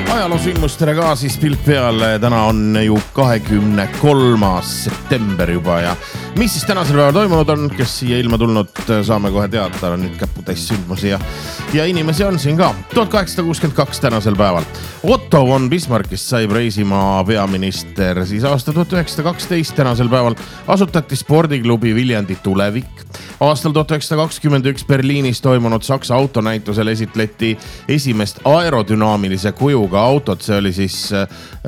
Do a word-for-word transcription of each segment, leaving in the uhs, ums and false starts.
Ajaloosinmustele ka siis pilk peale. Täna on ju kahekümne kolmas september juba ja mis siis tänasel päeval toimunud on, kes siia ilma tulnud, saame kohe teada. Nüüd käputäis sündmusi ja, ja inimesi on siin ka. tuhat kaheksasada kuuskümmend kaks tänasel päeval. Otto von Bismarckist sai Preisimaa peaminister. Siis aasta tuhat üheksasada kaksteist tänasel päeval asutati spordiklubi Viljandi Tulevik. Aastal tuhat üheksasada kakskümmend üks Berliinis toimunud Saksa autonäitusel esitleti esimest aerodünaamilise kujuga autot. See oli siis äh,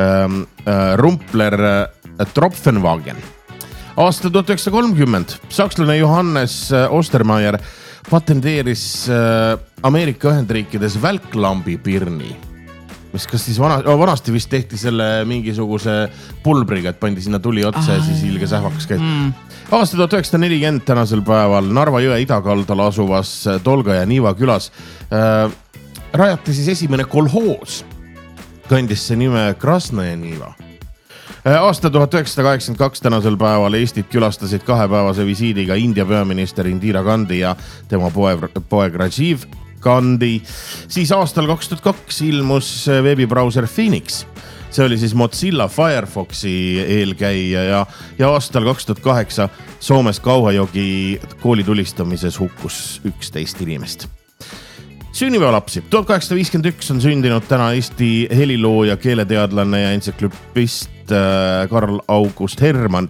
äh, Rumpler äh, Tropfenwagen. Aastal tuhat üheksasada kolmkümmend sakslane Johannes Ostermeier patenteeris äh, Ameerika Ühendriikides välklambi pirni. Mis kas siis vana, oh, vanasti vist tehti selle mingisuguse pulbriga, et pandi sinna tuli otsa ah, ja siis ilge sähvakas käid. Mm. Aasta tuhat üheksasada nelikümmend tänasel päeval Narva jõe idakaldal asuvas Tolga ja Niiva külas äh, rajati siis esimene kolhoos. Kandis see nime Krasna ja Niiva. Äh, aasta tuhat üheksasada kaheksakümmend kaks tänasel päeval Eestit külastasid kahepäevase visiidiga India peaminister Indira Gandhi ja tema poeg, poeg Rajiv Gandhi. Siis aastal kaks tuhat kaks ilmus veebibrauser Phoenix. See oli siis Mozilla Firefoxi eelkäija ja, ja aastal kaks tuhat kaheksa Soomes Kauhajogi koolitulistamises hukkus üksteist inimest. Sünnipäevalapsi. tuhat kaheksasada viiskümmend üks on sündinud täna Eesti helilooja, keeleteadlane ja entsükloopist Karl August Hermann.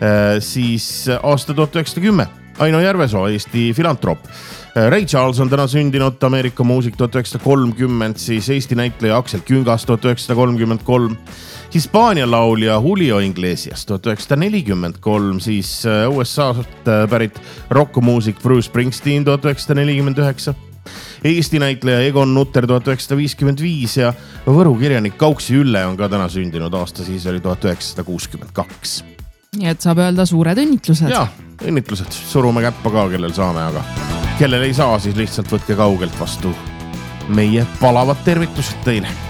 Siis aasta tuhat üheksasada kümme Aino Järvesoo, Eesti filantroop. Ray Charles on täna sündinud, Ameerika muusik tuhat üheksasada kolmkümmend, siis Eesti näitleja Aksel Küngas tuhat üheksasada kolmkümmend kolm, Hispaania laulja Julio Iglesias tuhat üheksasada nelikümmend kolm, siis U S A-st pärit rockomuusik Bruce Springsteen tuhat üheksasada nelikümmend üheksa, Eesti näitleja Egon Nutter tuhat üheksasada viiskümmend viis ja Võru kirjanik Kauksi Ülle on ka täna sündinud, aasta siis oli tuhat üheksasada kuuskümmend kaks. Nii et saab öelda suured õnnitlused. Jaa, õnnitlused. Surume käppa ka, kellel saame, aga kellel ei saa, siis lihtsalt võtke kaugelt vastu meie palavad tervitused teile.